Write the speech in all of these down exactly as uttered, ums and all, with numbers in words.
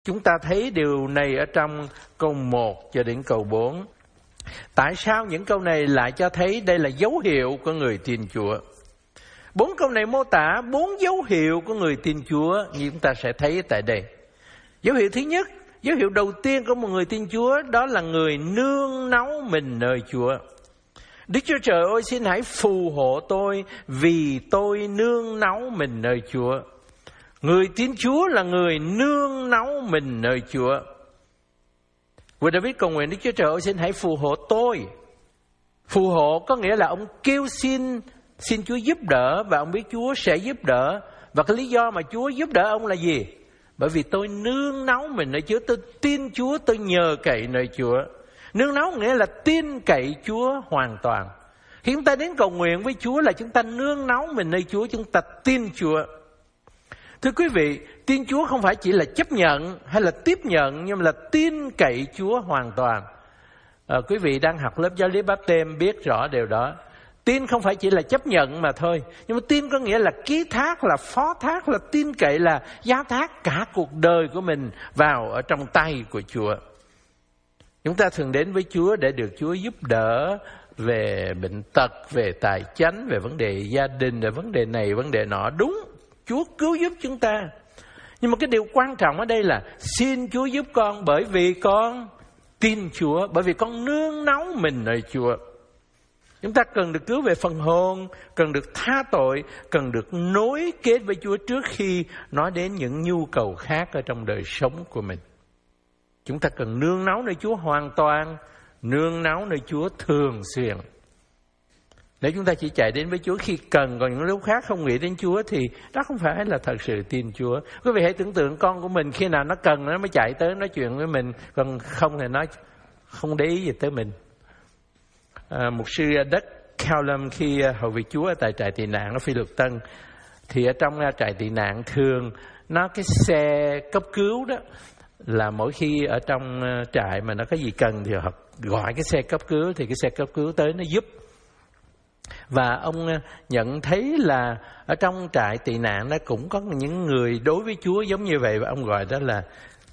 Chúng ta thấy điều này ở trong câu một cho đến câu bốn. Tại sao những câu này lại cho thấy đây là dấu hiệu của người tin Chúa? Bốn câu này mô tả bốn dấu hiệu của người tin Chúa như chúng ta sẽ thấy tại đây. Dấu hiệu thứ nhất, dấu hiệu đầu tiên của một người tin Chúa đó là người nương náu mình nơi Chúa. Đức Chúa Trời ơi, xin hãy phù hộ tôi vì tôi nương náu mình nơi Chúa. Người tin Chúa là người nương náu mình nơi Chúa. Vua David cầu nguyện Đức Chúa Trời ơi, xin hãy phù hộ tôi. Phù hộ có nghĩa là ông kêu xin, xin Chúa giúp đỡ và ông biết Chúa sẽ giúp đỡ. Và cái lý do mà Chúa giúp đỡ ông là gì? Bởi vì tôi nương náu mình nơi Chúa, tôi tin Chúa, tôi nhờ cậy nơi Chúa. Nương náu nghĩa là tin cậy Chúa hoàn toàn. Khi chúng ta đến cầu nguyện với Chúa là chúng ta nương náu mình nơi Chúa, chúng ta tin Chúa. Thưa quý vị, tin Chúa không phải chỉ là chấp nhận hay là tiếp nhận, nhưng mà là tin cậy Chúa hoàn toàn. À, quý vị đang học lớp giáo lý Báp-têm biết rõ điều đó. Tin không phải chỉ là chấp nhận mà thôi, nhưng mà tin có nghĩa là ký thác, là phó thác, là tin cậy, là giao thác cả cuộc đời của mình vào ở trong tay của Chúa. Chúng ta thường đến với Chúa để được Chúa giúp đỡ về bệnh tật, về tài chánh, về vấn đề gia đình, về vấn đề này, vấn đề nọ. Đúng, Chúa cứu giúp chúng ta. Nhưng mà cái điều quan trọng ở đây là xin Chúa giúp con bởi vì con tin Chúa, bởi vì con nương náu mình nơi Chúa. Chúng ta cần được cứu về phần hồn, cần được tha tội, cần được nối kết với Chúa trước khi nói đến những nhu cầu khác ở trong đời sống của mình. Chúng ta cần nương náu nơi Chúa hoàn toàn, nương náu nơi Chúa thường xuyên. Nếu chúng ta chỉ chạy đến với Chúa khi cần, còn những lúc khác không nghĩ đến Chúa thì đó không phải là thật sự tin Chúa. Quý vị hãy tưởng tượng con của mình khi nào nó cần nó mới chạy tới nói chuyện với mình, còn không thì nó không để ý gì tới mình. À, mục sư Đất Callum khi hầu việc Chúa tại trại tị nạn ở Phi Luật Tân, thì ở trong trại tị nạn thường nó cái xe cấp cứu đó là mỗi khi ở trong trại mà nó có gì cần thì họ gọi cái xe cấp cứu, thì cái xe cấp cứu tới nó giúp. Và ông nhận thấy là ở trong trại tị nạn nó cũng có những người đối với Chúa giống như vậy, và ông gọi đó là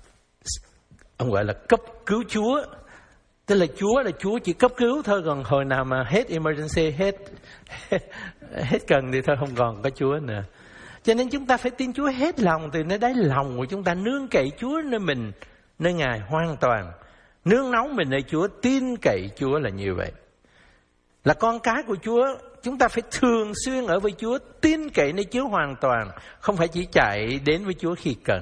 ông gọi là cấp cứu Chúa. Tức là Chúa là Chúa chỉ cấp cứu thôi, còn hồi nào mà hết emergency, hết hết, hết cần thì thôi không còn có Chúa nữa. Cho nên chúng ta phải tin Chúa hết lòng, từ nơi đáy lòng của chúng ta nương cậy Chúa nơi mình, nơi Ngài hoàn toàn. Nương náu mình nơi Chúa, tin cậy Chúa là như vậy. Là con cái của Chúa, chúng ta phải thường xuyên ở với Chúa, tin cậy nơi Chúa hoàn toàn, không phải chỉ chạy đến với Chúa khi cần.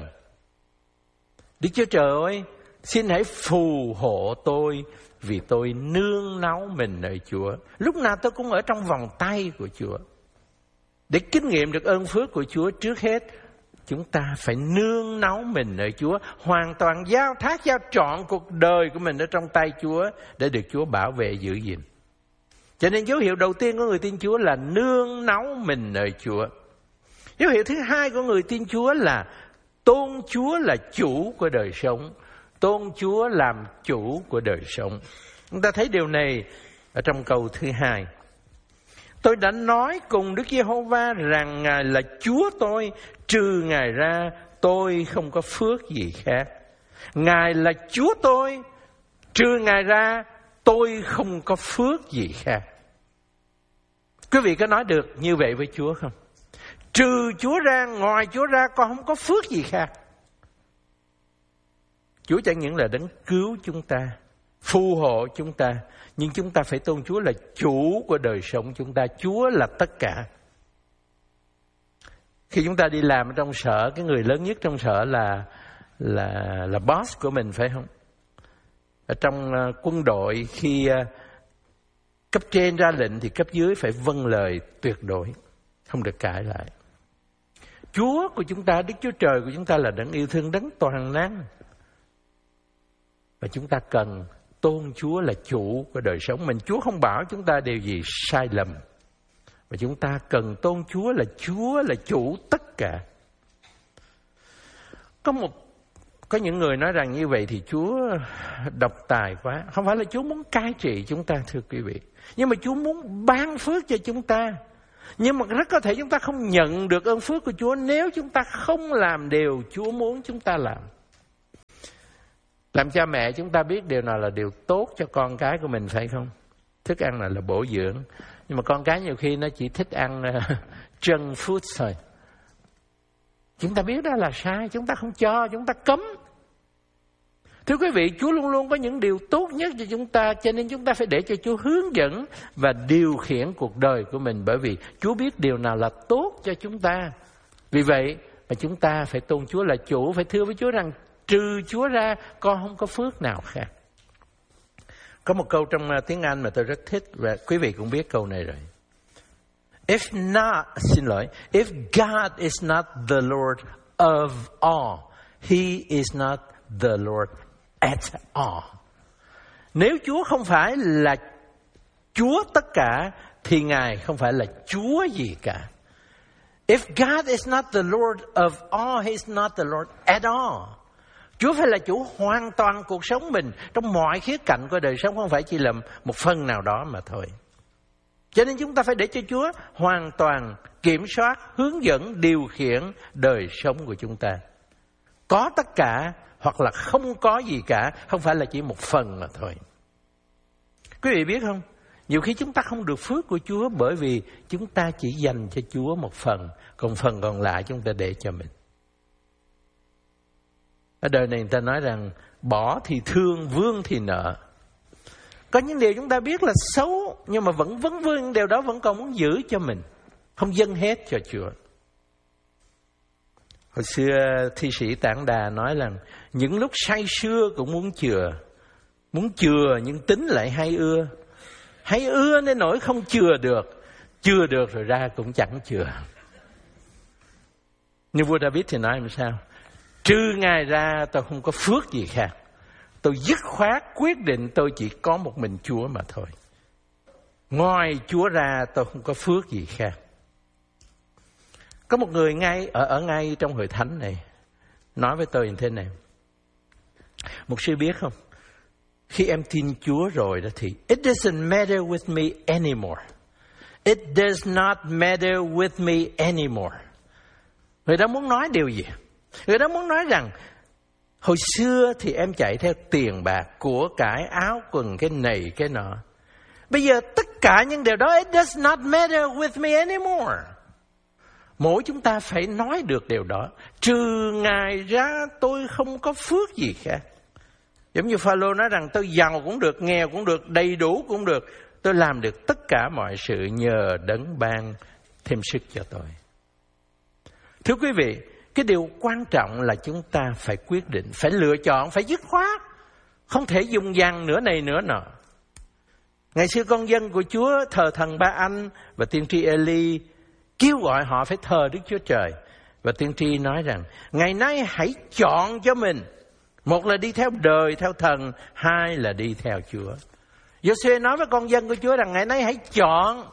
Đức Chúa Trời ơi, xin hãy phù hộ tôi vì tôi nương náu mình nơi Chúa. Lúc nào tôi cũng ở trong vòng tay của Chúa. Để kinh nghiệm được ơn phước của Chúa, trước hết chúng ta phải nương náu mình nơi Chúa, hoàn toàn giao thác, giao trọn cuộc đời của mình ở trong tay Chúa để được Chúa bảo vệ giữ gìn. Cho nên dấu hiệu đầu tiên của người tin Chúa là nương náu mình nơi Chúa. Dấu hiệu thứ hai của người tin Chúa là tôn Chúa là chủ của đời sống. Tôn Chúa làm chủ của đời sống. Chúng ta thấy điều này ở trong câu thứ hai. Tôi đã nói cùng Đức Giê-hô-va rằng Ngài là Chúa tôi, trừ Ngài ra tôi không có phước gì khác. Ngài là Chúa tôi, trừ Ngài ra tôi không có phước gì khác. Quý vị có nói được như vậy với Chúa không? Trừ Chúa ra, ngoài Chúa ra con không có phước gì khác. Chúa chẳng những là đấng cứu chúng ta, phù hộ chúng ta, nhưng chúng ta phải tôn Chúa là chủ của đời sống chúng ta. Chúa là tất cả. Khi chúng ta đi làm trong sở, cái người lớn nhất trong sở là là là boss của mình, phải không? Ở trong uh, quân đội, khi uh, cấp trên ra lệnh thì cấp dưới phải vâng lời tuyệt đối, không được cãi lại. Chúa của chúng ta, Đức Chúa Trời của chúng ta là đấng yêu thương, đấng toàn năng. Và chúng ta cần tôn Chúa là chủ của đời sống mình. Chúa không bảo chúng ta điều gì sai lầm. Và chúng ta cần tôn Chúa là Chúa là chủ tất cả. Có một Có những người nói rằng như vậy thì Chúa độc tài quá. Không phải là Chúa muốn cai trị chúng ta, thưa quý vị. Nhưng mà Chúa muốn ban phước cho chúng ta. Nhưng mà rất có thể chúng ta không nhận được ơn phước của Chúa nếu chúng ta không làm điều Chúa muốn chúng ta làm. Làm cha mẹ chúng ta biết điều nào là điều tốt cho con cái của mình, phải không? Thức ăn là, là bổ dưỡng. Nhưng mà con cái nhiều khi nó chỉ thích ăn uh, junk food thôi. Chúng ta biết đó là sai, chúng ta không cho, chúng ta cấm. Thưa quý vị, Chúa luôn luôn có những điều tốt nhất cho chúng ta, cho nên chúng ta phải để cho Chúa hướng dẫn và điều khiển cuộc đời của mình, bởi vì Chúa biết điều nào là tốt cho chúng ta. Vì vậy mà chúng ta phải tôn Chúa là chủ, phải thưa với Chúa rằng trừ Chúa ra con không có phước nào khác. Có một câu trong tiếng Anh mà tôi rất thích và quý vị cũng biết câu này rồi. If not, xin lỗi, if God is not the Lord of all, He is not the Lord at all. Nếu Chúa không phải là Chúa tất cả, thì Ngài không phải là Chúa gì cả. If God is not the Lord of all, He is not the Lord at all. Chúa phải là chủ hoàn toàn cuộc sống mình trong mọi khía cạnh của đời sống, không phải chỉ là một phần nào đó mà thôi. Cho nên chúng ta phải để cho Chúa hoàn toàn kiểm soát, hướng dẫn, điều khiển đời sống của chúng ta. Có tất cả hoặc là không có gì cả, không phải là chỉ một phần mà thôi. Quý vị biết không? Nhiều khi chúng ta không được phước của Chúa bởi vì chúng ta chỉ dành cho Chúa một phần, còn phần còn lại chúng ta để cho mình. Ở đời này người ta nói rằng bỏ thì thương, vương thì nợ. Có những điều chúng ta biết là xấu, nhưng mà vẫn vấn vương điều đó vẫn còn muốn giữ cho mình, không dâng hết cho Chúa. Hồi xưa thi sĩ Tản Đà nói rằng những lúc say sưa cũng muốn chừa, muốn chừa nhưng tính lại hay ưa. Hay ưa nên nỗi không chừa được, chừa được rồi ra cũng chẳng chừa. Như vua David thì nói làm sao? Trừ Ngài ra tôi không có phước gì khác. Tôi dứt khoát quyết định tôi chỉ có một mình Chúa mà thôi. Ngoài Chúa ra tôi không có phước gì khác. Có một người ngay ở ở ngay trong hội thánh này nói với tôi như thế này: mục sư biết không, khi em tin Chúa rồi đó thì it doesn't matter with me anymore. It does not matter with me anymore. Người đó muốn nói điều gì? Người đó muốn nói rằng hồi xưa thì em chạy theo tiền bạc, của cải, áo quần, cái này cái nọ. Bây giờ tất cả những điều đó it does not matter with me anymore. Mỗi chúng ta phải nói được điều đó. Trừ Ngài ra tôi không có phước gì khác. Giống như Pha-lô nói rằng tôi giàu cũng được, nghèo cũng được, đầy đủ cũng được. Tôi làm được tất cả mọi sự nhờ Đấng ban thêm sức cho tôi. Thưa quý vị, cái điều quan trọng là chúng ta phải quyết định, phải lựa chọn, phải dứt khoát. Không thể dùng dằng nửa này nửa nọ. Ngày xưa con dân của Chúa thờ thần Ba Anh và tiên tri Eli kêu gọi họ phải thờ Đức Chúa Trời. Và tiên tri nói rằng ngày nay hãy chọn cho mình. Một là đi theo đời, theo thần. Hai là đi theo Chúa. Giô-suê nói với con dân của Chúa rằng ngày nay hãy chọn.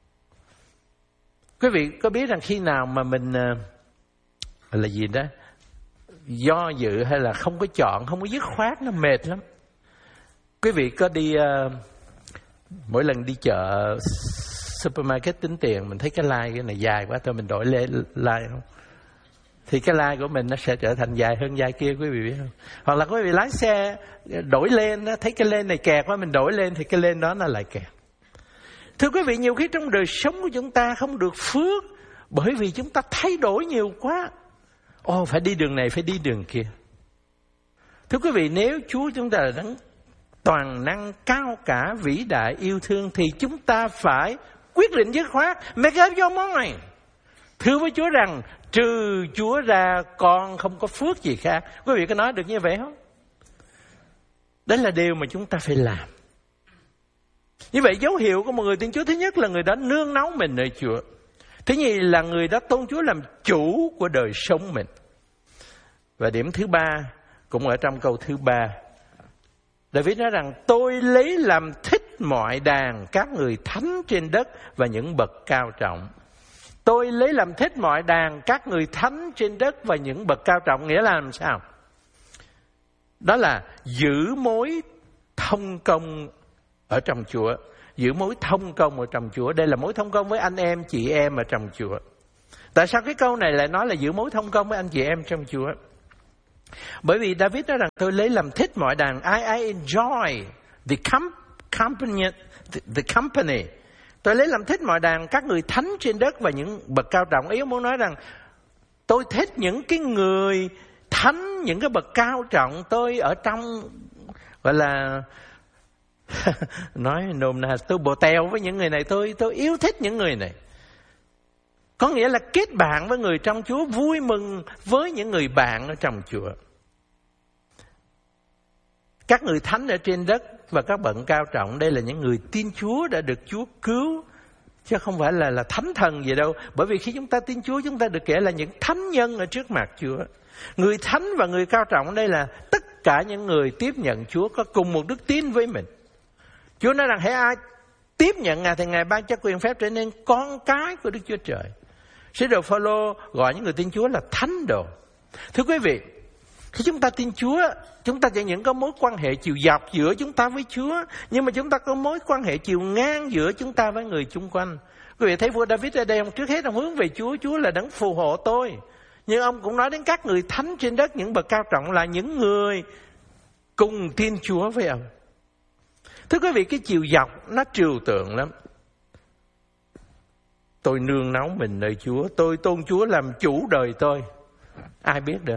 Quý vị có biết rằng khi nào mà mình là gì đó do dự hay là không có chọn, không có dứt khoát, nó mệt lắm. Quý vị có đi uh, mỗi lần đi chợ supermarket tính tiền, mình thấy cái like cái này dài quá, thôi mình đổi lên like không? Thì cái like của mình nó sẽ trở thành dài hơn dài kia, quý vị biết không? Hoặc là quý vị lái xe đổi lên, thấy cái lên này kẹt quá, mình đổi lên thì cái lên đó nó lại kẹt. Thưa quý vị, nhiều khi trong đời sống của chúng ta không được phước bởi vì chúng ta thay đổi nhiều quá. Ồ, phải đi đường này, phải đi đường kia. Thưa quý vị, nếu Chúa chúng ta là đấng toàn năng, cao cả, vĩ đại, yêu thương, thì chúng ta phải quyết định dứt khoát. Make up your mind. Thưa với Chúa rằng trừ Chúa ra con không có phước gì khác. Quý vị có nói được như vậy không? Đó là điều mà chúng ta phải làm. Như vậy dấu hiệu của một người tin Chúa, thứ nhất là người đó nương náu mình nơi Chúa. Thứ nhì là người đó tôn Chúa làm chủ của đời sống mình. Và điểm thứ ba cũng ở trong câu thứ ba, David nói rằng tôi lấy làm thích mọi đàn các người thánh trên đất và những bậc cao trọng. Tôi lấy làm thích mọi đàn các người thánh trên đất và những bậc cao trọng. Nghĩa là làm sao? Đó là giữ mối thông công ở trong Chúa. Giữ mối thông công ở trong Chúa. Đây là mối thông công với anh em, chị em ở trong Chúa. Tại sao cái câu này lại nói là giữ mối thông công với anh chị em trong Chúa? Bởi vì David nói rằng tôi lấy làm thích mọi đàn. I, I enjoy the company, the company. Tôi lấy làm thích mọi đàn các người thánh trên đất và những bậc cao trọng. Ý ông muốn nói rằng tôi thích những cái người thánh, những cái bậc cao trọng. Tôi ở trong gọi là nói nôm na, tôi bồ teo với những người này. Tôi tôi yêu thích những người này. Có nghĩa là kết bạn với người trong Chúa, vui mừng với những người bạn ở trong Chúa. Các người thánh ở trên đất và các bậc cao trọng, đây là những người tin Chúa đã được Chúa cứu, chứ không phải là là thánh thần gì đâu. Bởi vì khi chúng ta tin Chúa, chúng ta được kể là những thánh nhân ở trước mặt Chúa. Người thánh và người cao trọng đây là tất cả những người tiếp nhận Chúa có cùng một đức tin với mình. Chúa nói rằng hễ ai tiếp nhận Ngài thì Ngài ban cho quyền phép trở nên con cái của Đức Chúa Trời. Sứ đồ Phao-lô gọi những người tin Chúa là thánh đồ. Thưa quý vị, khi chúng ta tin Chúa, chúng ta chẳng những có mối quan hệ chiều dọc giữa chúng ta với Chúa, nhưng mà chúng ta có mối quan hệ chiều ngang giữa chúng ta với người chung quanh. Quý vị thấy vua David ở đây, ông trước hết ông hướng về Chúa, Chúa là đấng phù hộ tôi. Nhưng ông cũng nói đến các người thánh trên đất, những bậc cao trọng là những người cùng tin Chúa với ông. Thưa quý vị, cái chiều dọc nó trừu tượng lắm. Tôi nương náu mình nơi Chúa, tôi tôn Chúa làm chủ đời tôi. Ai biết được.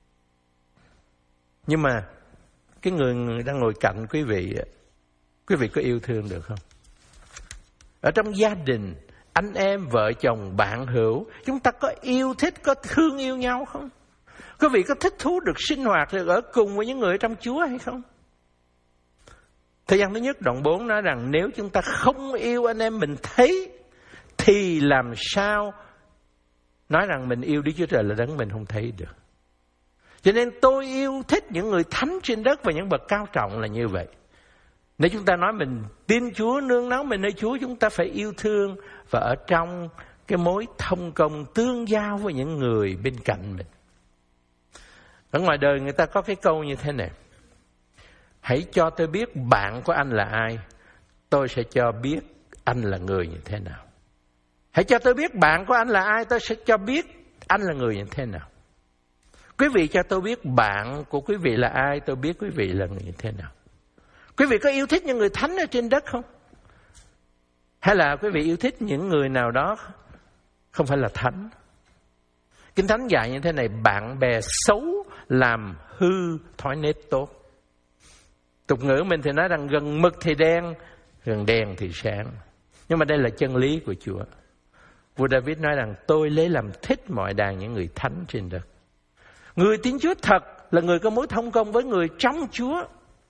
Nhưng mà cái người đang ngồi cạnh quý vị, quý vị có yêu thương được không? Ở trong gia đình, anh em, vợ chồng, bạn hữu, chúng ta có yêu thích, có thương yêu nhau không? Quý vị có thích thú được sinh hoạt, được ở cùng với những người trong Chúa hay không? Thời gian thứ nhất, đoạn bốn nói rằng nếu chúng ta không yêu anh em mình thấy, thì làm sao nói rằng mình yêu Đức Chúa Trời là đấng mình không thấy được. Cho nên tôi yêu thích những người thánh trên đất và những bậc cao trọng là như vậy. Nếu chúng ta nói mình tin Chúa, nương náu mình nơi Chúa, chúng ta phải yêu thương và ở trong cái mối thông công tương giao với những người bên cạnh mình. Ở ngoài đời người ta có cái câu như thế này: hãy cho tôi biết bạn của anh là ai, tôi sẽ cho biết anh là người như thế nào. Hãy cho tôi biết bạn của anh là ai, tôi sẽ cho biết anh là người như thế nào. Quý vị cho tôi biết bạn của quý vị là ai, tôi biết quý vị là người như thế nào. Quý vị có yêu thích những người thánh ở trên đất không? Hay là quý vị yêu thích những người nào đó không phải là thánh? Kinh Thánh dạy như thế này: bạn bè xấu làm hư thói nết tốt. Tục ngữ mình thì nói rằng gần mực thì đen, gần đèn thì sáng. Nhưng mà đây là chân lý của Chúa. Vua David nói rằng tôi lấy làm thích mọi đàn những người thánh trên đất. Người tín Chúa thật là người có mối thông công với người trong Chúa.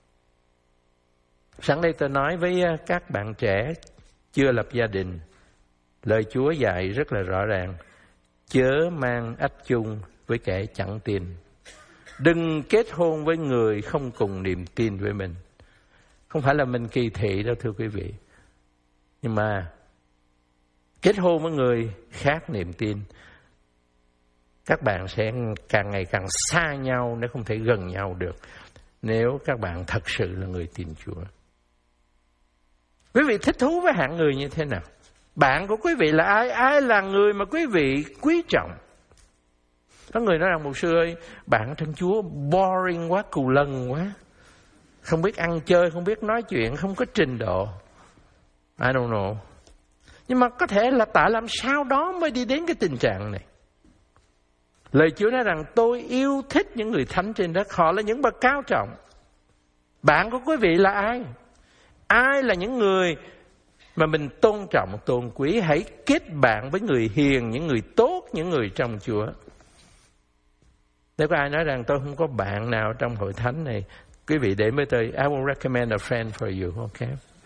Sáng đây tôi nói với các bạn trẻ chưa lập gia đình, lời Chúa dạy rất là rõ ràng: chớ mang ách chung với kẻ chẳng tin. Đừng kết hôn với người không cùng niềm tin với mình. Không phải là mình kỳ thị đâu thưa quý vị, nhưng mà kết hôn với người khác niềm tin, các bạn sẽ càng ngày càng xa nhau nếu không thể gần nhau được, nếu các bạn thật sự là người tin Chúa. Quý vị thích thú với hạng người như thế nào? Bạn của quý vị là ai? Ai là người mà quý vị quý trọng? Có người nói rằng: mục sư ơi, bạn trong Chúa boring quá, cù lần quá, không biết ăn chơi, không biết nói chuyện, không có trình độ. I don't know. Nhưng mà có thể là tại làm sao đó mới đi đến cái tình trạng này. Lời Chúa nói rằng tôi yêu thích những người thánh trên đất, họ là những bậc cao trọng. Bạn của quý vị là ai? Ai là những người mà mình tôn trọng, tôn quý? Hãy kết bạn với người hiền, những người tốt, những người trong Chúa. Nếu có ai nói rằng tôi không có bạn nào trong hội thánh này, quý vị để với tôi, I will recommend a friend for you, okay?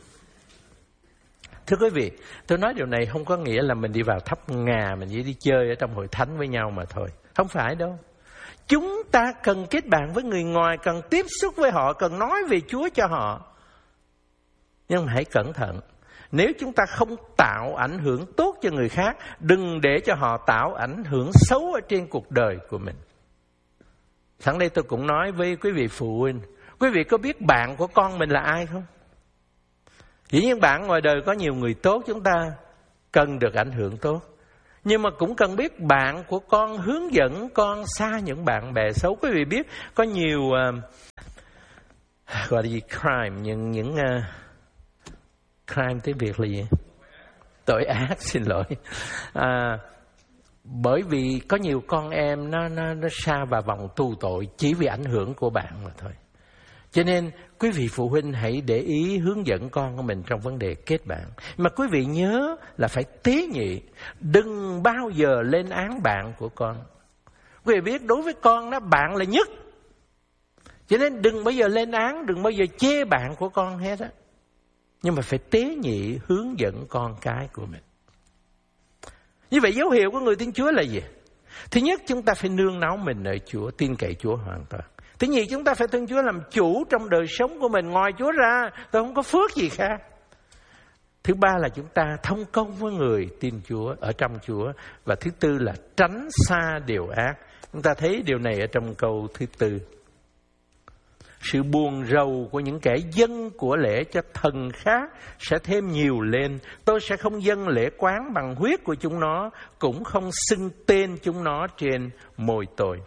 Thưa quý vị, tôi nói điều này không có nghĩa là mình đi vào thắp ngà, mình chỉ đi chơi ở trong hội thánh với nhau mà thôi. Không phải đâu. Chúng ta cần kết bạn với người ngoài, cần tiếp xúc với họ, cần nói về Chúa cho họ. Nhưng mà hãy cẩn thận. Nếu chúng ta không tạo ảnh hưởng tốt cho người khác, đừng để cho họ tạo ảnh hưởng xấu ở trên cuộc đời của mình. Sáng đây tôi cũng nói với quý vị phụ huynh, quý vị có biết bạn của con mình là ai không? Dĩ nhiên bạn ngoài đời có nhiều người tốt, chúng ta cần được ảnh hưởng tốt. Nhưng mà cũng cần biết bạn của con hướng dẫn con xa những bạn bè xấu. Quý vị biết có nhiều uh, gọi là gì crime, những những uh, crime tiếng Việt là gì? Tội ác, xin lỗi. À, bởi vì có nhiều con em nó nó nó sa vào vòng tu tội chỉ vì ảnh hưởng của bạn mà thôi. Cho nên quý vị phụ huynh hãy để ý hướng dẫn con của mình trong vấn đề kết bạn. Mà quý vị nhớ là phải tế nhị, đừng bao giờ lên án bạn của con. Quý vị biết đối với con đó bạn là nhất. Cho nên đừng bao giờ lên án, đừng bao giờ chê bạn của con hết á. Nhưng mà phải tế nhị hướng dẫn con cái của mình. Như vậy dấu hiệu của người tin Chúa là gì? Thứ nhất, chúng ta phải nương náu mình ở Chúa, tin cậy Chúa hoàn toàn. Thứ nhì, chúng ta phải tin Chúa làm chủ trong đời sống của mình. Ngoài Chúa ra, tôi không có phước gì khác. Thứ ba là chúng ta thông công với người tin Chúa, ở trong Chúa. Và thứ tư là tránh xa điều ác. Chúng ta thấy điều này ở trong câu thứ tư. Sự buồn rầu của những kẻ dâng của lễ cho thần khác sẽ thêm nhiều lên. Tôi sẽ không dâng lễ quán bằng huyết của chúng nó, cũng không xưng tên chúng nó trên môi tôi.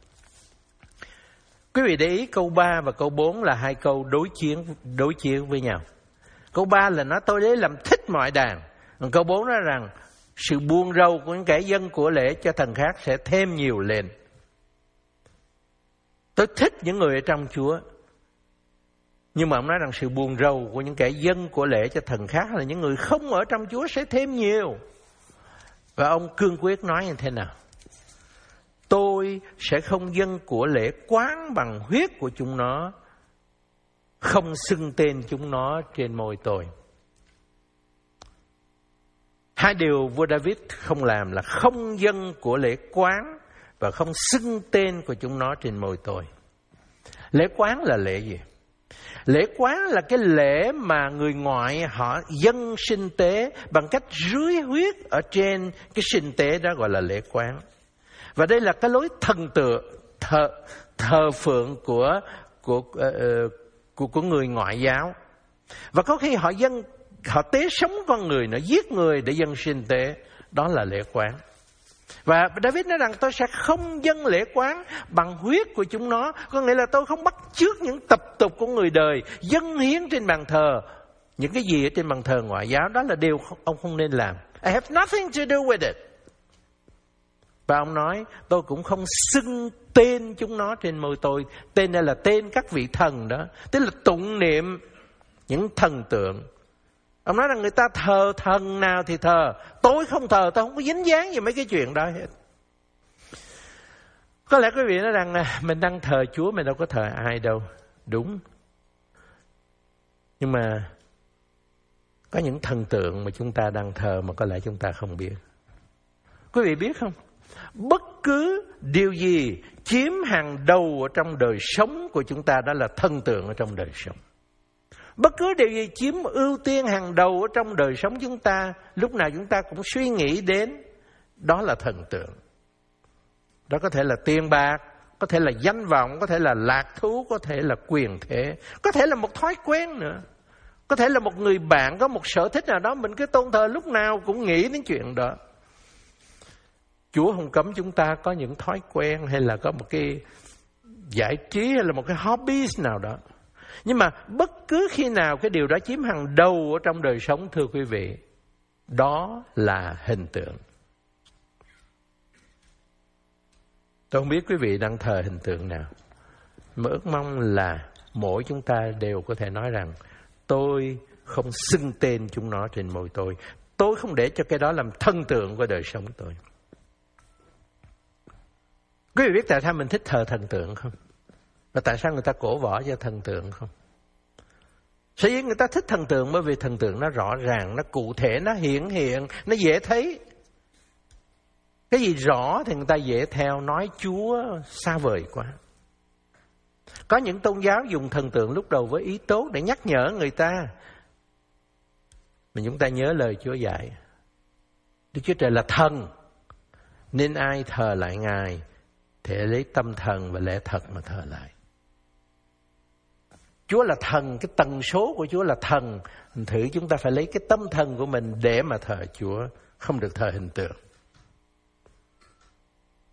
Quý vị để ý câu ba và câu bốn là hai câu đối chiến đối chiến với nhau. Câu ba là nói tôi đấy làm thích mọi đàn. Còn câu bốn nói rằng sự buồn rầu của những kẻ dâng của lễ cho thần khác sẽ thêm nhiều lên. Tôi thích những người ở trong Chúa. Nhưng mà ông nói rằng sự buồn rầu của những kẻ dâng của lễ cho thần khác là những người không ở trong Chúa sẽ thêm nhiều. Và ông cương quyết nói như thế nào? Tôi sẽ không dâng của lễ quán bằng huyết của chúng nó, không xưng tên chúng nó trên môi tôi. Hai điều vua David không làm là không dâng của lễ quán và không xưng tên của chúng nó trên môi tôi. Lễ quán là lễ gì? Lễ quán là cái lễ mà người ngoại họ dâng sinh tế bằng cách rưới huyết ở trên cái sinh tế đó, gọi là lễ quán. Và đây là cái lối thần tượng, thờ, thờ phượng của, của, uh, của, của người ngoại giáo. Và có khi họ dâng, họ tế sống con người, nó giết người để dâng sinh tế. Đó là lễ quán. Và David nói rằng tôi sẽ không dâng lễ quán bằng huyết của chúng nó. Có nghĩa là tôi không bắt chước những tập tục của người đời, dâng hiến trên bàn thờ. Những cái gì ở trên bàn thờ ngoại giáo, đó là điều ông không nên làm. I have nothing to do with it. Và ông nói tôi cũng không xưng tên chúng nó trên môi tôi. Tên này là tên các vị thần đó, tức là tụng niệm những thần tượng. Ông nói rằng người ta thờ thần nào thì thờ, tôi không thờ, tôi không có dính dáng gì mấy cái chuyện đó hết. Có lẽ quý vị nói rằng mình đang thờ Chúa, mình đâu có thờ ai đâu. Đúng. Nhưng mà có những thần tượng mà chúng ta đang thờ mà có lẽ chúng ta không biết. Quý vị biết không? Bất cứ điều gì chiếm hàng đầu ở trong đời sống của chúng ta, đó là thần tượng ở trong đời sống. Bất cứ điều gì chiếm ưu tiên hàng đầu ở trong đời sống chúng ta, lúc nào chúng ta cũng suy nghĩ đến, đó là thần tượng. Đó có thể là tiền bạc, có thể là danh vọng, có thể là lạc thú, có thể là quyền thế, có thể là một thói quen nữa. Có thể là một người bạn có một sở thích nào đó, mình cứ tôn thờ lúc nào cũng nghĩ đến chuyện đó. Chúa không cấm chúng ta có những thói quen hay là có một cái giải trí hay là một cái hobby nào đó. Nhưng mà bất cứ khi nào cái điều đó chiếm hàng đầu ở trong đời sống, thưa quý vị, đó là hình tượng. Tôi không biết quý vị đang thờ hình tượng nào, mà ước mong là mỗi chúng ta đều có thể nói rằng tôi không xưng tên chúng nó trên môi tôi. Tôi không để cho cái đó làm thân tượng của đời sống tôi. Quý vị biết tại sao mình thích thờ thần tượng không? Và tại sao người ta cổ võ cho thần tượng không? Sở dĩ người ta thích thần tượng bởi vì thần tượng nó rõ ràng, nó cụ thể, nó hiển hiện, nó dễ thấy. Cái gì rõ thì người ta dễ theo, nói Chúa xa vời quá. Có những tôn giáo dùng thần tượng lúc đầu với ý tốt để nhắc nhở người ta. Mà chúng ta nhớ lời Chúa dạy. Đức Chúa Trời là thần, nên ai thờ lại Ngài thì lấy tâm thần và lẽ thật mà thờ lại. Chúa là thần, cái tần số của Chúa là thần. Thử chúng ta phải lấy cái tâm thần của mình để mà thờ Chúa, không được thờ hình tượng.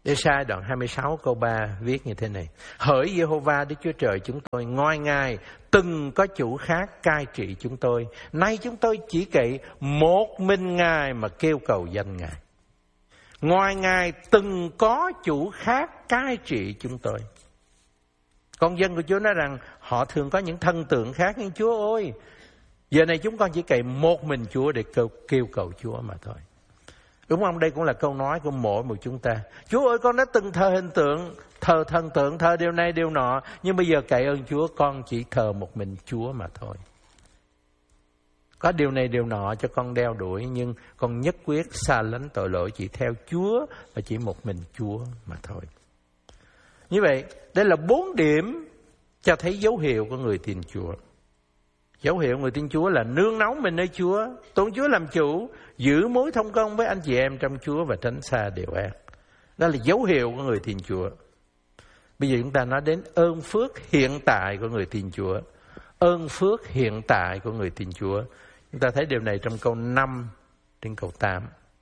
Ê-sai đoạn hai mươi sáu câu ba viết như thế này: hỡi Giê-hô-va Đức Chúa Trời chúng tôi, ngoài Ngài từng có chủ khác cai trị chúng tôi. Nay chúng tôi chỉ cậy một mình Ngài mà kêu cầu danh Ngài. Ngoài Ngài từng có chủ khác cai trị chúng tôi. Con dân của Chúa nói rằng họ thường có những thần tượng khác, nhưng Chúa ơi, giờ này chúng con chỉ cậy một mình Chúa để kêu, kêu cầu Chúa mà thôi. Đúng không? Đây cũng là câu nói của mỗi một chúng ta. Chúa ơi, con đã từng thờ hình tượng, thờ thần tượng, thờ điều này điều nọ, nhưng bây giờ cậy ơn Chúa, con chỉ thờ một mình Chúa mà thôi. Có điều này điều nọ cho con đeo đuổi, nhưng con nhất quyết xa lánh tội lỗi, chỉ theo Chúa và chỉ một mình Chúa mà thôi. Như vậy, đây là bốn điểm cho thấy dấu hiệu của người tin Chúa. Dấu hiệu người tin Chúa là nương náu mình nơi Chúa, tôn Chúa làm chủ, giữ mối thông công với anh chị em trong Chúa và tránh xa điều ác. Đó là dấu hiệu của người tin Chúa. Bây giờ chúng ta nói đến ơn phước hiện tại của người tin Chúa. Ơn phước hiện tại của người tin Chúa. Chúng ta thấy điều này trong câu năm đến câu tám.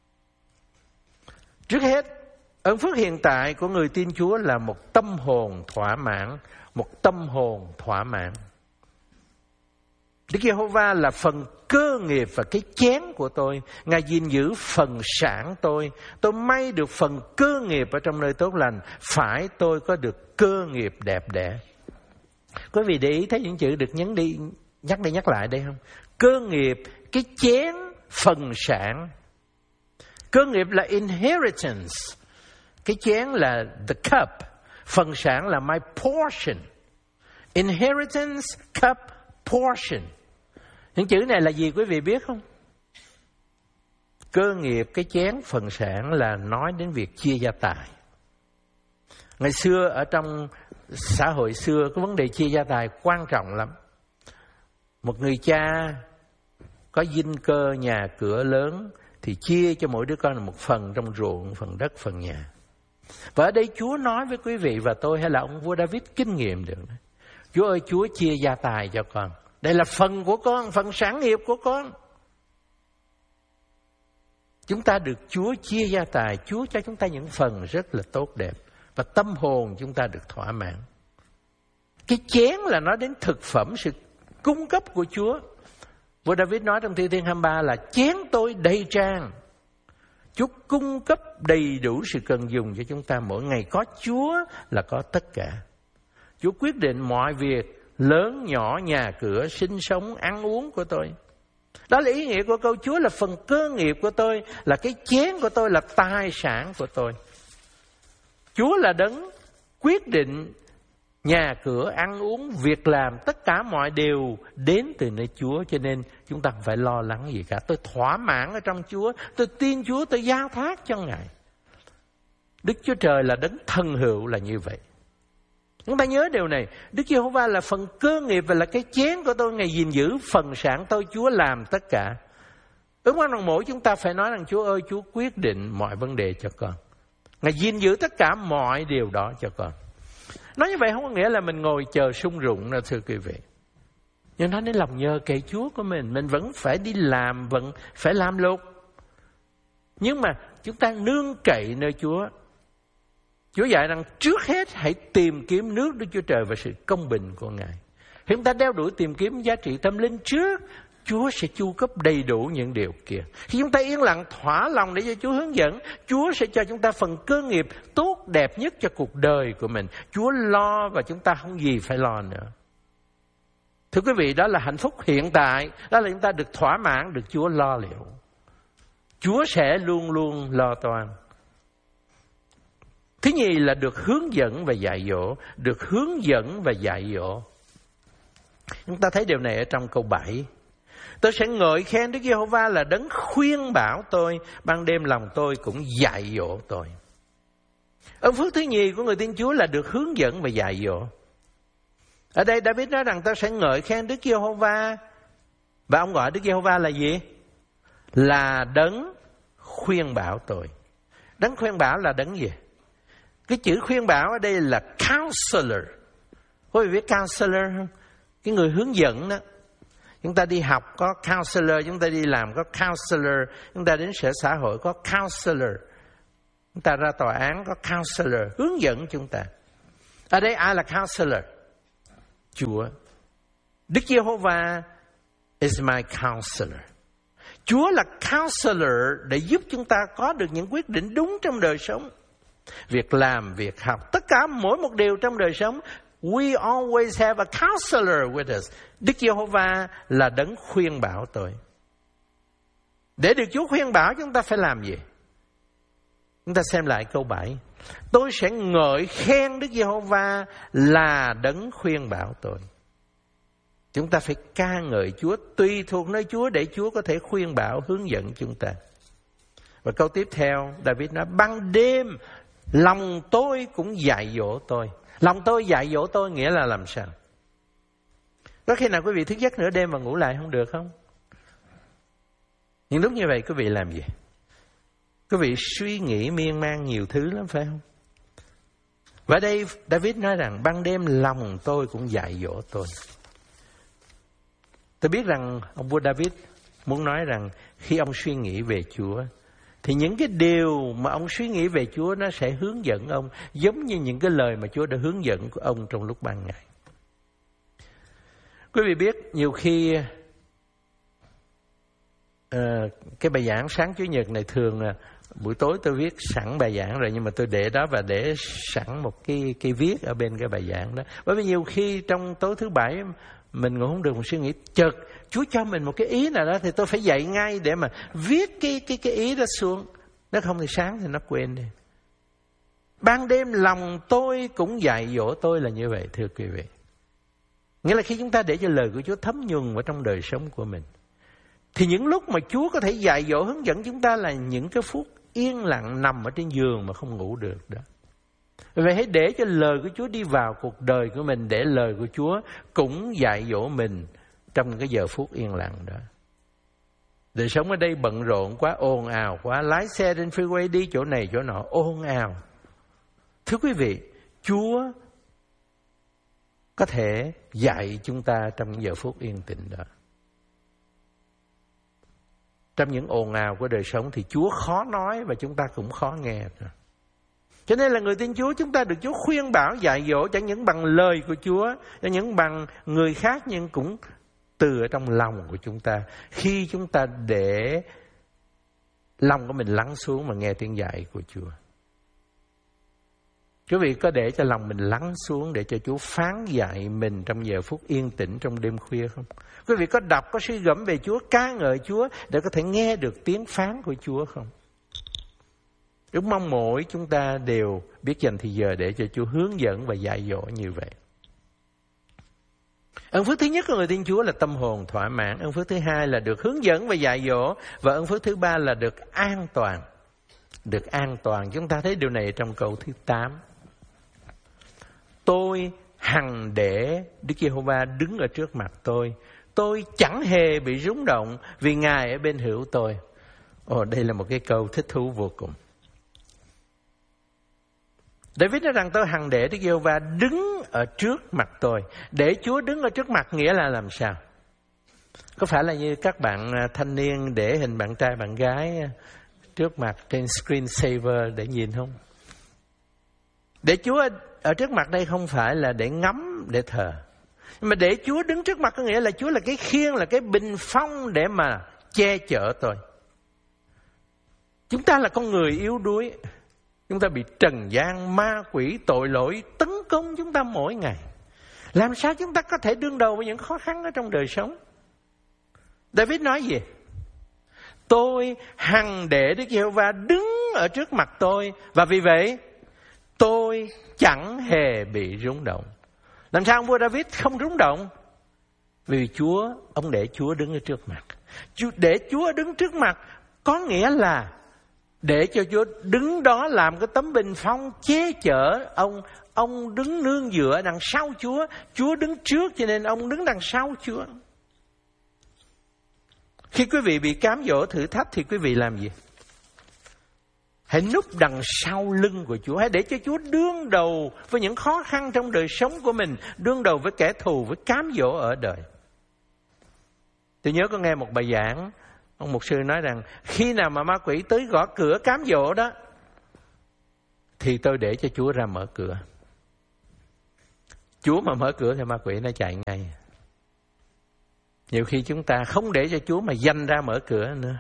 Trước hết, ơn phước hiện tại của người tin Chúa là một tâm hồn thỏa mãn, một tâm hồn thỏa mãn. Đức Giê-hô-va là phần cơ nghiệp và cái chén của tôi. Ngài gìn giữ phần sản tôi. Tôi may được phần cơ nghiệp ở trong nơi tốt lành. Phải tôi có được cơ nghiệp đẹp đẽ. Quý vị để ý thấy những chữ được nhấn đi, nhắc đi nhắc lại đây không? Cơ nghiệp, cái chén, phần sản. Cơ nghiệp là inheritance. Cái chén là the cup. Phần sản là my portion. Inheritance, cup, portion. Những chữ này là gì quý vị biết không? Cơ nghiệp, cái chén, phần sản là nói đến việc chia gia tài. Ngày xưa ở trong xã hội xưa, cái vấn đề chia gia tài quan trọng lắm. Một người cha có dinh cơ nhà cửa lớn thì chia cho mỗi đứa con một phần trong ruộng, phần đất, phần nhà. Và ở đây Chúa nói với quý vị và tôi, hay là ông vua David kinh nghiệm được. Chúa ơi, Chúa chia gia tài cho con. Đây là phần của con, phần sản nghiệp của con. Chúng ta được Chúa chia gia tài, Chúa cho chúng ta những phần rất là tốt đẹp. Và tâm hồn chúng ta được thỏa mãn. Cái chén là nói đến thực phẩm, sự cung cấp của Chúa. Vua David nói trong Thi Thiên hai mươi ba là chén tôi đầy tràn. Chúa cung cấp đầy đủ sự cần dùng cho chúng ta mỗi ngày. Có Chúa là có tất cả. Chúa quyết định mọi việc lớn nhỏ, nhà cửa, sinh sống, ăn uống của tôi. Đó là ý nghĩa của câu Chúa là phần cơ nghiệp của tôi, là cái chén của tôi, là tài sản của tôi. Chúa là đấng quyết định nhà cửa, ăn uống, việc làm, tất cả mọi điều đến từ nơi Chúa. Cho nên chúng ta không phải lo lắng gì cả. Tôi thỏa mãn ở trong Chúa, tôi tin Chúa, tôi giao thác cho Ngài. Đức Chúa Trời là đấng thân hữu là như vậy. Chúng ta nhớ điều này, Đức Giê-hô-va là phần cơ nghiệp và là cái chén của tôi. Ngài gìn giữ phần sản tôi, Chúa làm tất cả. Ứng quan rằng mỗi chúng ta phải nói rằng Chúa ơi, Chúa quyết định mọi vấn đề cho con. Ngài gìn giữ tất cả mọi điều đó cho con. Nói như vậy không có nghĩa là mình ngồi chờ sung rụng đâu thưa quý vị. Nhưng nói đến lòng nhờ cậy Chúa của mình, mình vẫn phải đi làm, vẫn phải làm lục. Nhưng mà chúng ta nương cậy nơi Chúa. Chúa dạy rằng trước hết hãy tìm kiếm nước Đức Chúa Trời và sự công bình của Ngài. Khi chúng ta đeo đuổi tìm kiếm giá trị tâm linh trước, Chúa sẽ chu cấp đầy đủ những điều kia. Khi chúng ta yên lặng thỏa lòng để cho Chúa hướng dẫn, Chúa sẽ cho chúng ta phần cơ nghiệp tốt đẹp nhất cho cuộc đời của mình. Chúa lo và chúng ta không gì phải lo nữa. Thưa quý vị, đó là hạnh phúc hiện tại. Đó là chúng ta được thỏa mãn, được Chúa lo liệu. Chúa sẽ luôn luôn lo toan. Thứ nhì là được hướng dẫn và dạy dỗ. Được hướng dẫn và dạy dỗ. Chúng ta thấy điều này ở trong câu bảy. Tôi sẽ ngợi khen Đức Giê-hô-va là đấng khuyên bảo tôi, ban đêm lòng tôi cũng dạy dỗ tôi. Ơn phước thứ nhì của người tin Chúa là được hướng dẫn và dạy dỗ. Ở đây David nói rằng tôi sẽ ngợi khen Đức Giê-hô-va. Và ông gọi Đức Giê-hô-va là gì? Là đấng khuyên bảo tôi. Đấng khuyên bảo là đấng gì? Cái chữ khuyên bảo ở đây là counselor. Quý vị biết counselor không? Cái người hướng dẫn đó. Chúng ta đi học có counselor, chúng ta đi làm có counselor, chúng ta đến sở xã hội có counselor. Chúng ta ra tòa án có counselor hướng dẫn chúng ta. Ở đây ai là counselor? Chúa. Đức Giê-hô-va is my counselor. Chúa là counselor để giúp chúng ta có được những quyết định đúng trong đời sống. Việc làm, việc học, tất cả mỗi một điều trong đời sống. We always have a counselor with us. Đức Giê-hô-va là đấng khuyên bảo tôi. Để được Chúa khuyên bảo chúng ta phải làm gì? Chúng ta xem lại câu bảy. Tôi sẽ ngợi khen Đức Giê-hô-va là đấng khuyên bảo tôi. Chúng ta phải ca ngợi Chúa, tùy thuộc nơi Chúa để Chúa có thể khuyên bảo, hướng dẫn chúng ta. Và câu tiếp theo, David nói, ban đêm lòng tôi cũng dạy dỗ tôi. Lòng tôi dạy dỗ tôi nghĩa là làm sao? Có khi nào quý vị thức giấc nửa đêm mà ngủ lại không được không? Nhưng lúc như vậy quý vị làm gì? Quý vị suy nghĩ miên man nhiều thứ lắm phải không? Và đây David nói rằng ban đêm lòng tôi cũng dạy dỗ tôi. Tôi biết rằng ông vua David muốn nói rằng khi ông suy nghĩ về Chúa thì những cái điều mà ông suy nghĩ về Chúa nó sẽ hướng dẫn ông, giống như những cái lời mà Chúa đã hướng dẫn của ông trong lúc ban ngày. Quý vị biết nhiều khi uh, cái bài giảng sáng Chủ nhật này thường là buổi tối tôi viết sẵn bài giảng rồi, nhưng mà tôi để đó và để sẵn một cái, cái viết ở bên cái bài giảng đó. Bởi vì nhiều khi trong tối thứ bảy mình ngủ không được, một suy nghĩ chợt Chúa cho mình một cái ý nào đó thì tôi phải dậy ngay để mà viết cái cái cái ý đó xuống. Nếu không thì sáng thì nó quên đi. Ban đêm lòng tôi cũng dạy dỗ tôi là như vậy thưa quý vị. Nghĩa là khi chúng ta để cho lời của Chúa thấm nhuần vào trong đời sống của mình, thì những lúc mà Chúa có thể dạy dỗ hướng dẫn chúng ta là những cái phút yên lặng nằm ở trên giường mà không ngủ được đó. Vậy hãy để cho lời của Chúa đi vào cuộc đời của mình, để lời của Chúa cũng dạy dỗ mình trong cái giờ phút yên lặng đó. Đời sống ở đây bận rộn quá, ồn ào quá, lái xe trên freeway đi chỗ này chỗ nọ ồn ào. Thưa quý vị, Chúa có thể dạy chúng ta trong những giờ phút yên tĩnh đó. Trong những ồn ào của đời sống thì Chúa khó nói và chúng ta cũng khó nghe. Cho nên là người tin Chúa, chúng ta được Chúa khuyên bảo dạy dỗ chẳng những bằng lời của Chúa, chẳng những bằng người khác, nhưng cũng từ ở trong lòng của chúng ta. Khi chúng ta để lòng của mình lắng xuống mà nghe tiếng dạy của Chúa. Quý vị có để cho lòng mình lắng xuống để cho Chúa phán dạy mình trong giờ phút yên tĩnh trong đêm khuya không? Quý vị có đọc, có suy gẫm về Chúa, ca ngợi Chúa để có thể nghe được tiếng phán của Chúa không? Ước mong mỗi chúng ta đều biết dành thời giờ để cho Chúa hướng dẫn và dạy dỗ như vậy. Ơn phước thứ nhất của người tin Chúa là tâm hồn thỏa mãn. Ơn phước thứ hai là được hướng dẫn và dạy dỗ. Và ơn phước thứ ba là được an toàn. Được an toàn. Chúng ta thấy điều này trong câu thứ tám. Tôi hằng để Đức Giê-hô-va đứng ở trước mặt tôi. Tôi chẳng hề bị rúng động vì Ngài ở bên hữu tôi. Ồ, đây là một cái câu thích thú vô cùng. David nói rằng tôi hằng để Đức Giê-hô-va đứng ở trước mặt tôi. Để Chúa đứng ở trước mặt nghĩa là làm sao? Có phải là như các bạn thanh niên để hình bạn trai bạn gái trước mặt trên screensaver để nhìn không? Để Chúa ở trước mặt đây không phải là để ngắm, để thờ. Nhưng mà để Chúa đứng trước mặt có nghĩa là Chúa là cái khiên, là cái bình phong để mà che chở tôi. Chúng ta là con người yếu đuối. Chúng ta bị trần gian, ma quỷ, tội lỗi tấn công chúng ta mỗi ngày. Làm sao chúng ta có thể đương đầu với những khó khăn ở trong đời sống? David nói gì? Tôi hằng để Đức Giê-hô-va đứng ở trước mặt tôi, và vì vậy tôi chẳng hề bị rung động. Làm sao ông vua David không rung động? Vì Chúa, ông để Chúa đứng ở trước mặt. Để Chúa đứng trước mặt có nghĩa là để cho Chúa đứng đó làm cái tấm bình phong che chở ông. Ông đứng nương dựa đằng sau Chúa. Chúa đứng trước cho nên ông đứng đằng sau Chúa. Khi quý vị bị cám dỗ thử thách thì quý vị làm gì? Hãy núp đằng sau lưng của Chúa. Hãy để cho Chúa đương đầu với những khó khăn trong đời sống của mình. Đương đầu với kẻ thù, với cám dỗ ở đời. Tôi nhớ có nghe một bài giảng, ông mục sư nói rằng khi nào mà ma quỷ tới gõ cửa cám dỗ đó, thì tôi để cho Chúa ra mở cửa. Chúa mà mở cửa thì ma quỷ nó chạy ngay. Nhiều khi chúng ta không để cho Chúa mà danh ra mở cửa nữa.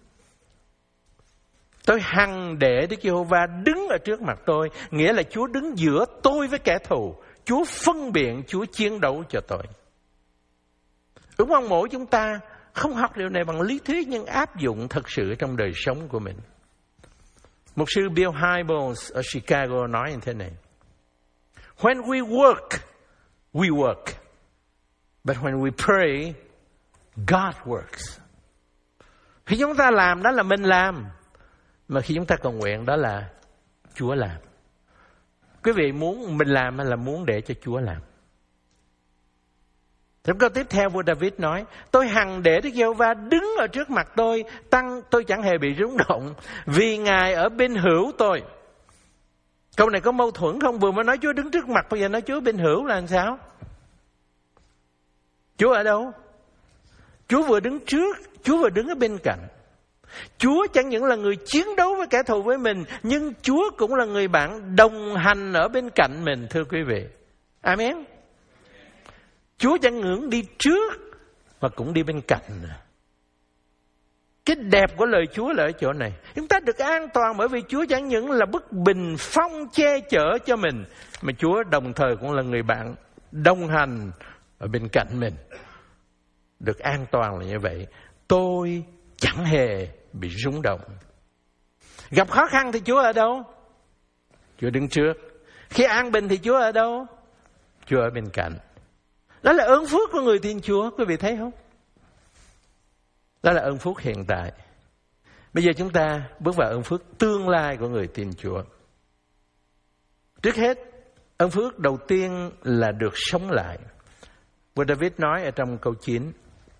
Tôi hằng để Đức Giê-hô-va đứng ở trước mặt tôi, nghĩa là Chúa đứng giữa tôi với kẻ thù. Chúa phân biện, Chúa chiến đấu cho tôi. Đúng không? Mỗi chúng ta không học điều này bằng lý thuyết, nhưng áp dụng thật sự trong đời sống của mình. Mục sư Bill Hybels ở Chicago nói như thế này: When we work, we work. But when we pray, God works. Khi chúng ta làm đó là mình làm, mà khi chúng ta cầu nguyện đó là Chúa làm. Quý vị muốn mình làm hay là muốn để cho Chúa làm? Trong câu tiếp theo vua David nói: Tôi hằng để Đức Giê-hô-va đứng ở trước mặt tôi, tăng tôi chẳng hề bị rung động, vì Ngài ở bên hữu tôi. Câu này có mâu thuẫn không? Vừa mới nói Chúa đứng trước mặt, bây giờ nói Chúa bên hữu là làm sao? Chúa ở đâu? Chúa vừa đứng trước, Chúa vừa đứng ở bên cạnh. Chúa chẳng những là người chiến đấu với kẻ thù với mình, nhưng Chúa cũng là người bạn đồng hành ở bên cạnh mình, thưa quý vị. Amen. Chúa chẳng những đi trước mà cũng đi bên cạnh. Cái đẹp của lời Chúa là ở chỗ này. Chúng ta được an toàn bởi vì Chúa chẳng những là bức bình phong che chở cho mình, mà Chúa đồng thời cũng là người bạn đồng hành ở bên cạnh mình. Được an toàn là như vậy. Tôi chẳng hề bị rung động. Gặp khó khăn thì Chúa ở đâu? Chúa đứng trước. Khi an bình thì Chúa ở đâu? Chúa ở bên cạnh. Đó là ơn phước của người tin Chúa, quý vị thấy không? Đó là ơn phước hiện tại. Bây giờ chúng ta bước vào ơn phước tương lai của người tin Chúa. Trước hết, ơn phước đầu tiên là được sống lại. Vua David nói ở trong câu chín: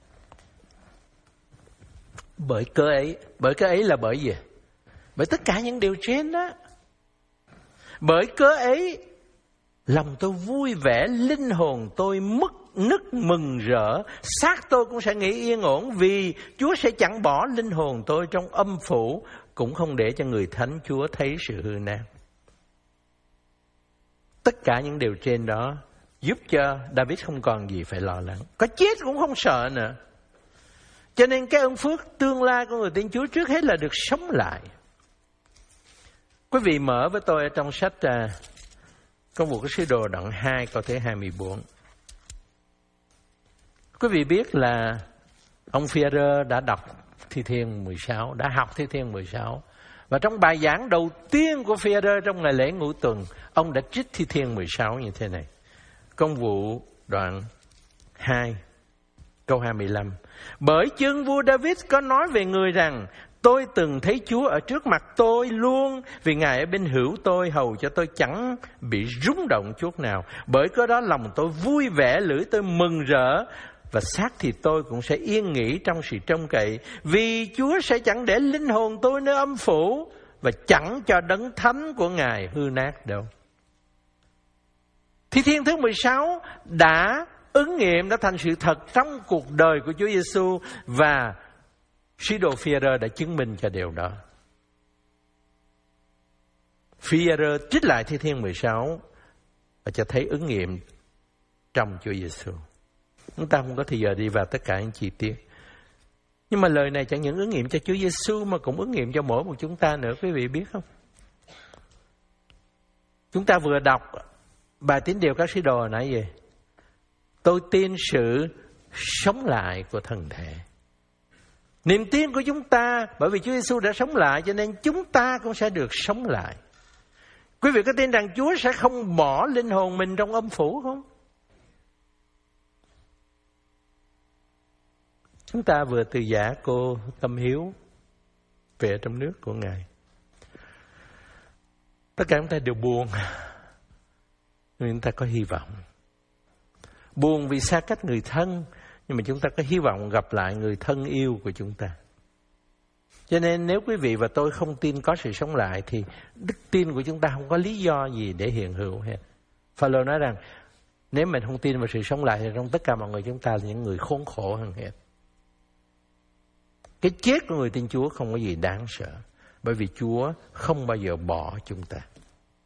Bởi cớ ấy, bởi cớ ấy là bởi gì? Bởi tất cả những điều trên đó. Bởi cớ ấy, lòng tôi vui vẻ, linh hồn tôi mất nức mừng rỡ, xác tôi cũng sẽ nghĩ yên ổn, vì Chúa sẽ chẳng bỏ linh hồn tôi trong âm phủ, cũng không để cho người thánh Chúa thấy sự hư nát. Tất cả những điều trên đó giúp cho David không còn gì phải lo lắng. Có chết cũng không sợ nữa. Cho nên cái ơn phước tương lai của người tin Chúa trước hết là được sống lại. Quý vị mở với tôi ở trong sách uh, Công vụ các sứ đồ đoạn hai câu thứ hai mươi bốn. Quý vị biết là ông Phi-e-rơ đã đọc Thi Thiên mười sáu, đã học Thi Thiên mười sáu. Và trong bài giảng đầu tiên của Phi-e-rơ trong ngày lễ ngũ tuần, ông đã trích Thi Thiên mười sáu như thế này. Công vụ đoạn hai câu hai mươi lăm. Bởi chưng vua David có nói về người rằng: Tôi từng thấy Chúa ở trước mặt tôi luôn, vì Ngài ở bên hữu tôi, hầu cho tôi chẳng bị rung động chút nào. Bởi cớ đó lòng tôi vui vẻ, lưỡi tôi mừng rỡ, và xác thịt tôi cũng sẽ yên nghỉ trong sự trông cậy, vì Chúa sẽ chẳng để linh hồn tôi nơi âm phủ, và chẳng cho đấng thánh của Ngài hư nát đâu. Thi Thiên thứ mười sáu đã ứng nghiệm, đã thành sự thật trong cuộc đời của Chúa Giêsu, và sứ đồ Phi-e-rơ đã chứng minh cho điều đó. Phi-e-rơ trích lại Thi Thiên mười sáu và cho thấy ứng nghiệm trong Chúa Giêsu. Chúng ta không có thời giờ đi vào tất cả những chi tiết. Nhưng mà lời này chẳng những ứng nghiệm cho Chúa Giêsu mà cũng ứng nghiệm cho mỗi một chúng ta nữa, quý vị biết không? Chúng ta vừa đọc bài tín điều các sứ đồ là gì? Tôi tin sự sống lại của thân thể. Niềm tin của chúng ta, bởi vì Chúa Giêsu đã sống lại, cho nên chúng ta cũng sẽ được sống lại. Quý vị có tin rằng Chúa sẽ không bỏ linh hồn mình trong âm phủ không? Chúng ta vừa từ giả cô Tâm Hiếu về trong nước của Ngài. Tất cả chúng ta đều buồn, nhưng chúng ta có hy vọng. Buồn vì xa cách người thân, nhưng mà chúng ta có hy vọng gặp lại người thân yêu của chúng ta. Cho nên nếu quý vị và tôi không tin có sự sống lại, thì đức tin của chúng ta không có lý do gì để hiện hữu hết. Pha-lô nói rằng nếu mình không tin vào sự sống lại, thì trong tất cả mọi người chúng ta là những người khốn khổ hơn hết. Cái chết của người tin Chúa không có gì đáng sợ, bởi vì Chúa không bao giờ bỏ chúng ta.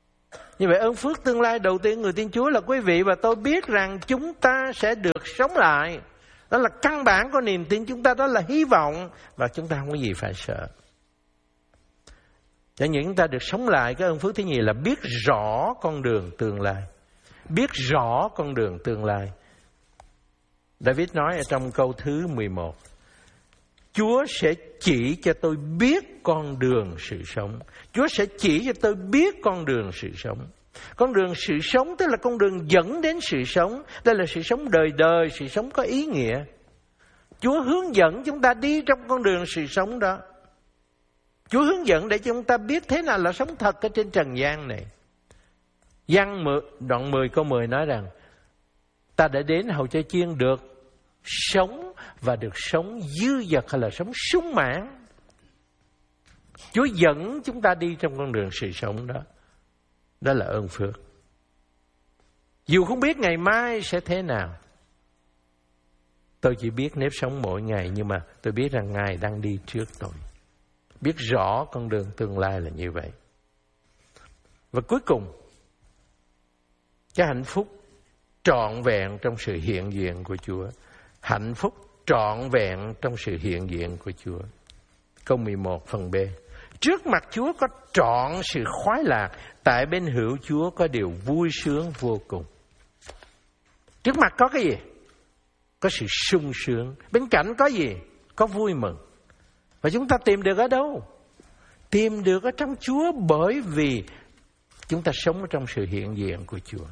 Như vậy ơn phước tương lai đầu tiên người tin Chúa là quý vị và tôi biết rằng chúng ta sẽ được sống lại. Đó là căn bản của niềm tin chúng ta, đó là hy vọng, và chúng ta không có gì phải sợ. Chẳng những chúng ta được sống lại, cái ơn phước thứ nhì là biết rõ con đường tương lai. Biết rõ con đường tương lai. David nói ở trong câu thứ mười một, Chúa sẽ chỉ cho tôi biết con đường sự sống. Chúa sẽ chỉ cho tôi biết con đường sự sống. Con đường sự sống tức là con đường dẫn đến sự sống. Đây là sự sống đời đời, sự sống có ý nghĩa. Chúa hướng dẫn chúng ta đi trong con đường sự sống đó. Chúa hướng dẫn để chúng ta biết thế nào là sống thật ở trên trần gian này. Giăng đoạn mười câu mười nói rằng, ta đã đến hầu cho chiên được sống và được sống dư dật hay là sống sung mãn. Chúa dẫn chúng ta đi trong con đường sự sống đó. Đó là ơn phước. Dù không biết ngày mai sẽ thế nào, tôi chỉ biết nếp sống mỗi ngày, nhưng mà tôi biết rằng Ngài đang đi trước tôi. Biết rõ con đường tương lai là như vậy. Và cuối cùng, cái hạnh phúc trọn vẹn trong sự hiện diện của Chúa. Hạnh phúc trọn vẹn trong sự hiện diện của Chúa. Câu mười một phần B. Trước mặt Chúa có trọn sự khoái lạc, tại bên hữu Chúa có điều vui sướng vô cùng. Trước mặt có cái gì? Có sự sung sướng. Bên cạnh có gì? Có vui mừng. Và chúng ta tìm được ở đâu? Tìm được ở trong Chúa, bởi vì chúng ta sống ở trong sự hiện diện của Chúa.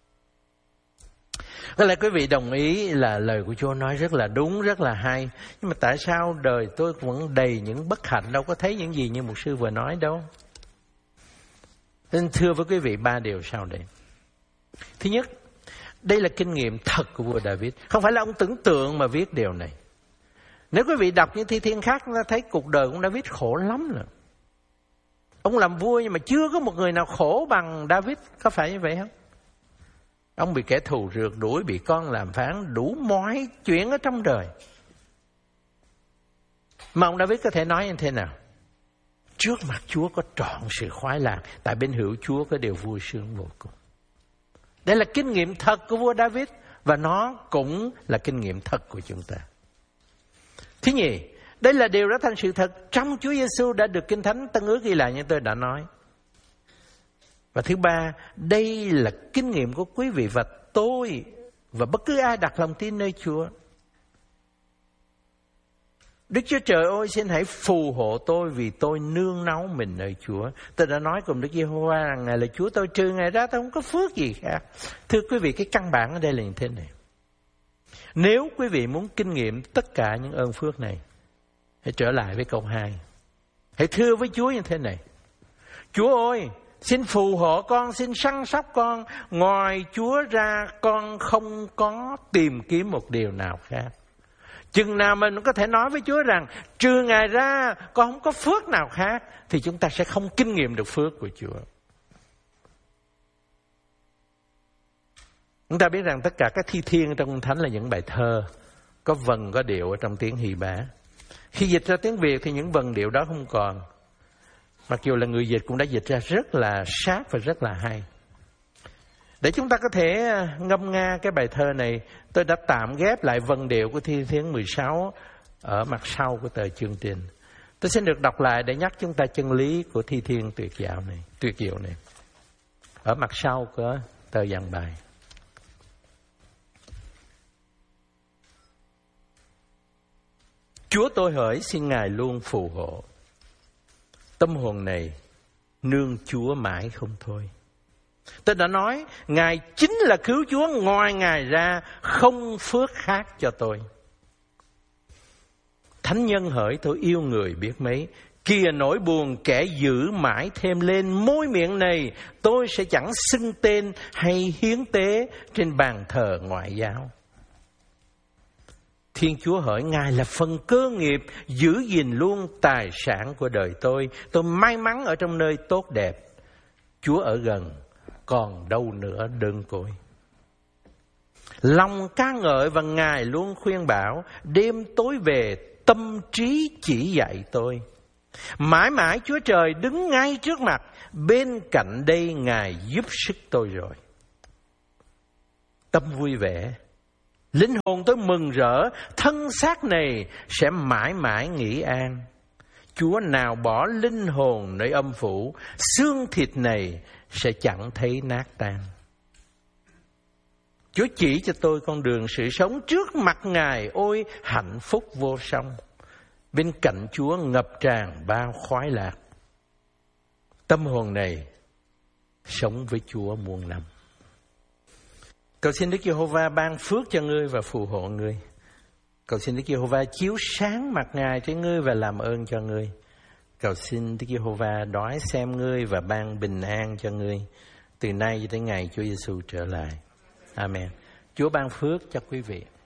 Có lẽ quý vị đồng ý là lời của Chúa nói rất là đúng, rất là hay. Nhưng mà tại sao đời tôi vẫn đầy những bất hạnh, đâu có thấy những gì như mục sư vừa nói đâu. Nên thưa với quý vị ba điều sau đây. Thứ nhất, đây là kinh nghiệm thật của vua David. Không phải là ông tưởng tượng mà viết điều này. Nếu quý vị đọc những thi thiên khác, chúng ta thấy cuộc đời của David khổ lắm rồi. Ông làm vua nhưng mà chưa có một người nào khổ bằng David. Có phải như vậy không? Ông bị kẻ thù rượt đuổi, bị con làm phản, đủ mọi chuyện ở trong đời. Mà ông David có thể nói như thế nào? Trước mặt Chúa có trọn sự khoái lạc, tại bên hữu Chúa có điều vui sướng vô cùng. Đây là kinh nghiệm thật của vua David, và nó cũng là kinh nghiệm thật của chúng ta. Thứ nhì, đây là điều đã thành sự thật trong Chúa Giêsu đã được Kinh Thánh Tân Ước ghi lại như tôi đã nói. Và thứ ba, đây là kinh nghiệm của quý vị và tôi và bất cứ ai đặt lòng tin nơi Chúa. Đức Chúa Trời ơi, xin hãy phù hộ tôi vì tôi nương náu mình nơi Chúa. Tôi đã nói cùng Đức Giê-hô-va rằng Ngài là Chúa tôi, trừ Ngài ra tôi không có phước gì khác. Thưa quý vị, cái căn bản ở đây là như thế này. Nếu quý vị muốn kinh nghiệm tất cả những ơn phước này, hãy trở lại với câu hai. Hãy thưa với Chúa như thế này. Chúa ơi, xin phù hộ con, xin săn sóc con. Ngoài Chúa ra con không có tìm kiếm một điều nào khác. Chừng nào mình có thể nói với Chúa rằng trừ Ngài ra con không có phước nào khác, thì chúng ta sẽ không kinh nghiệm được phước của Chúa. Chúng ta biết rằng tất cả các thi thiên trong Kinh Thánh là những bài thơ, có vần có điệu ở trong tiếng Hy Bá. Khi dịch ra tiếng Việt thì những vần điệu đó không còn. Mặc dù là người dịch cũng đã dịch ra rất là sát và rất là hay. Để chúng ta có thể ngâm nga cái bài thơ này, tôi đã tạm ghép lại vần điệu của Thi Thiên mười sáu ở mặt sau của tờ chương trình. Tôi xin được đọc lại để nhắc chúng ta chân lý của Thi Thiên tuyệt diệu này, tuyệt diệu này. Ở mặt sau của tờ dàn bài. Chúa tôi hỡi, xin Ngài luôn phù hộ. Tâm hồn này nương Chúa mãi không thôi. Tôi đã nói, Ngài chính là cứu Chúa, ngoài Ngài ra không phước khác cho tôi. Thánh nhân hỡi, tôi yêu người biết mấy. Kìa nỗi buồn kẻ giữ mãi thêm lên, môi miệng này tôi sẽ chẳng xưng tên hay hiến tế trên bàn thờ ngoại giáo. Thiên Chúa hỡi, Ngài là phần cơ nghiệp, giữ gìn luôn tài sản của đời tôi. Tôi may mắn ở trong nơi tốt đẹp. Chúa ở gần, còn đâu nữa đơn côi. Lòng ca ngợi và Ngài luôn khuyên bảo, đêm tối về tâm trí chỉ dạy tôi. Mãi mãi Chúa Trời đứng ngay trước mặt, bên cạnh đây Ngài giúp sức tôi rồi. Tâm vui vẻ, linh hồn tôi mừng rỡ, thân xác này sẽ mãi mãi nghỉ an. Chúa nào bỏ linh hồn nơi âm phủ, xương thịt này sẽ chẳng thấy nát tan. Chúa chỉ cho tôi con đường sự sống, trước mặt Ngài ôi hạnh phúc vô song. Bên cạnh Chúa ngập tràn bao khoái lạc. Tâm hồn này sống với Chúa muôn năm. Cầu xin Đức Giê-hô-va ban phước cho ngươi và phù hộ ngươi. Cầu xin Đức Giê-hô-va chiếu sáng mặt Ngài trên ngươi và làm ơn cho ngươi. Cầu xin Đức Giê-hô-va đói xem ngươi và ban bình an cho ngươi từ nay cho tới ngày Chúa Giêsu trở lại. Amen. Chúa ban phước cho quý vị.